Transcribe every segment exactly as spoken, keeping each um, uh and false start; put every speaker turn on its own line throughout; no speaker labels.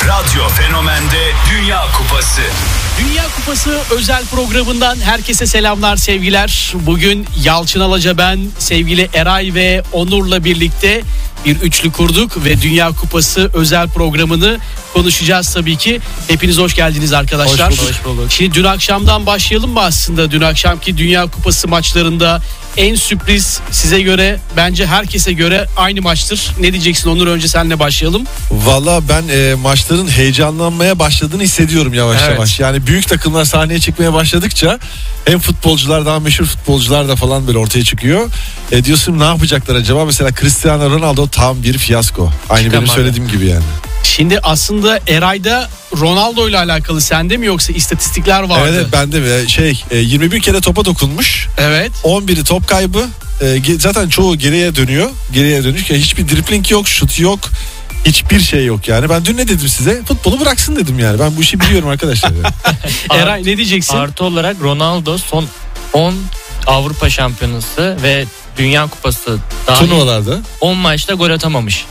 Radyo Fenomen'de Dünya Kupası.
Dünya Kupası özel programından herkese selamlar, sevgiler. Bugün Yalçın Alaca, ben, sevgili Eray ve Onur'la birlikte bir üçlü kurduk ve Dünya Kupası özel programını konuşacağız tabii ki. Hepiniz hoş geldiniz arkadaşlar.
Hoş bulduk, hoş bulduk.
Şimdi dün akşamdan başlayalım mı aslında? Dün akşamki Dünya Kupası maçlarında en sürpriz, size göre, bence herkese göre aynı maçtır. Ne diyeceksin Onur? Önce seninle başlayalım.
Valla ben e, maçların heyecanlanmaya başladığını hissediyorum yavaş
Evet.
yavaş. Yani büyük takımlar sahneye çıkmaya başladıkça hem futbolcular, daha meşhur futbolcular da falan böyle ortaya çıkıyor. E, diyorsun ne yapacaklar acaba? Mesela Cristiano Ronaldo tam bir fiyasko. Aynı
Çıkamadı.
benim söylediğim gibi yani.
Şimdi aslında Eray'da Ronaldo ile alakalı, sende mi yoksa istatistikler vardı?
Evet, bende de şey e, yirmi bir kere topa dokunmuş.
Evet.
on biri top kaybı. E, ge- zaten çoğu geriye dönüyor. Geriye dönüş. Yani hiçbir dribling yok, şut yok. Hiçbir şey yok yani. Ben dün ne dedim size? Futbolu bıraksın dedim yani. Ben bu işi biliyorum arkadaşlar.
Eray ne diyeceksin?
Artı olarak Ronaldo son on Avrupa Şampiyonası ve Dünya Kupası dahil
Turnuvalarda.
on maçta gol atamamış.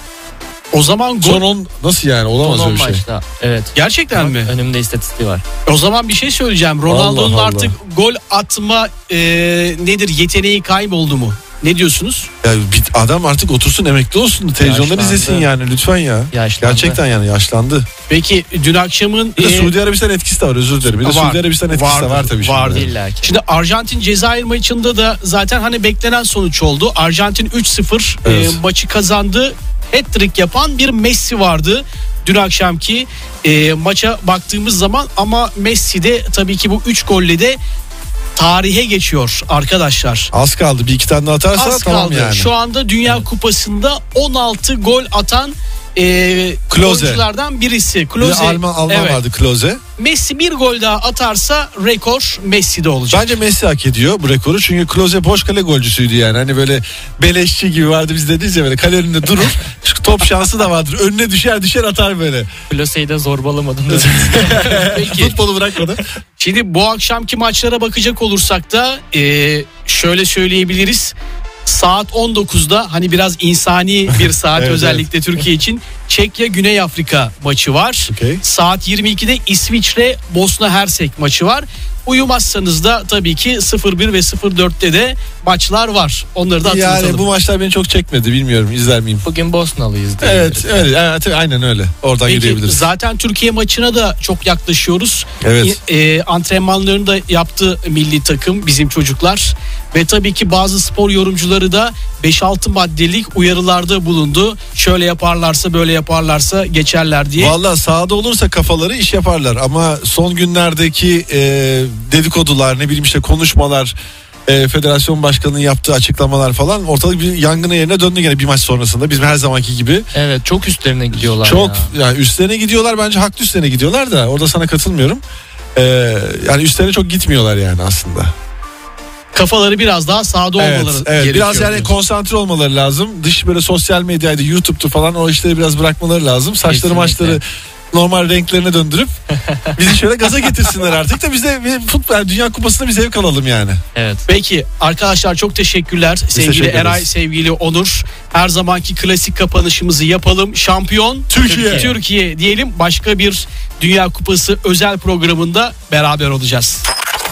O zaman gol...
Son on nasıl yani? Olamaz
Son on
öyle bir şey.
maçta. Evet.
Gerçekten mi?
Önümde istatistiği var.
O zaman bir şey söyleyeceğim. Ronaldo'nun
Allah Allah.
artık gol atma e, nedir, yeteneği kayboldu mu? Ne diyorsunuz?
Ya bir adam artık otursun, emekli olsun. Televizyondan
Yaşlandı.
izlesin yani lütfen ya.
Yaşlandı.
Gerçekten yani yaşlandı.
Peki dün akşamın...
Bir de
e,
Suudi Arabistan etkisi de var, özür dilerim. Bir de
Var.
Suudi Arabistan etkisi
Vardır,
de var tabii şimdi.
vardır.
İlla ki.
Şimdi Arjantin Cezayir maçında da zaten hani beklenen sonuç oldu. Arjantin üç sıfır
Evet.
e, maçı kazandı. Hat-trick yapan bir Messi vardı dün akşamki e, maça baktığımız zaman, ama Messi de tabii ki bu üç golle de tarihe geçiyor arkadaşlar.
Az kaldı, bir iki tane daha atarsa
Az
tamam
kaldı.
yani.
Şu anda Dünya Kupası'nda on altı gol atan e,
Klose.
oyunculardan birisi.
Bir de
Klose.
Alman, Alman
Evet.
vardı, Klose.
Messi bir gol daha atarsa rekor Messi'de olacak.
Bence Messi hak ediyor bu rekoru. Çünkü Klose boş kale golcüsüydü yani. Hani böyle beleşçi gibi vardı, biz dediniz ya, böyle kale önünde durur. Şu top şansı da vardır. Önüne düşer düşer atar böyle.
Klose'yi de zorbalamadım.
Peki.
Futbolu bırakmadı.
Şimdi bu akşamki maçlara bakacak olursak da e, şöyle söyleyebiliriz. Saat on dokuzda, hani biraz insani bir saat
Evet,
özellikle Türkiye için, Çekya Güney Afrika maçı var.
Okay.
Saat yirmi ikide İsviçre Bosna Hersek maçı var. Uyumazsanız da tabii ki sıfır bir ve sıfır dörtte de maçlar var. Onları da hatırlatalım.
Yani bu maçlar beni çok çekmedi, bilmiyorum, izler miyim?
Bugün Bosnalıyız. diye.
Evet, evet, evet, aynen öyle. Oradan
Peki,
yürüyebiliriz.
zaten Türkiye maçına da çok yaklaşıyoruz.
Evet.
E, e, antrenmanlarını da yaptı milli takım, bizim çocuklar. Ve tabii ki bazı spor yorumcuları da beş altı maddelik uyarılarda bulundu. Şöyle yaparlarsa, böyle yaparlarsa geçerler diye.
Vallahi sahada olursa kafaları iş yaparlar, ama son günlerdeki e, dedikodular, ne bileyim işte konuşmalar, e, federasyon başkanının yaptığı açıklamalar falan, ortalık bir yangına yerine döndü gene bir maç sonrasında, bizim her zamanki gibi.
Evet, çok üstlerine gidiyorlar
Çok
ya.
yani üstlerine gidiyorlar, bence haklı üstlerine gidiyorlar da, orada sana katılmıyorum. E, yani üstlerine çok gitmiyorlar yani aslında.
Kafaları biraz daha sahada
Evet,
olmaları
evet.
gerekiyor.
Biraz yani
diyorsun.
konsantre olmaları lazım. Dış böyle sosyal medyaydı, YouTube'tu falan, o işleri biraz bırakmaları lazım. Saçları
Kesinlikle.
maçları normal renklerine döndürüp bizi şöyle gaza getirsinler artık da biz de bir futbol, Dünya Kupası'nda bir zevk alalım yani.
Evet.
Peki arkadaşlar, çok teşekkürler. Sevgili
teşekkür
Eray,
ederiz.
sevgili Onur. Her zamanki klasik kapanışımızı yapalım. Şampiyon
Türkiye.
Türkiye diyelim. Başka bir Dünya Kupası özel programında beraber olacağız.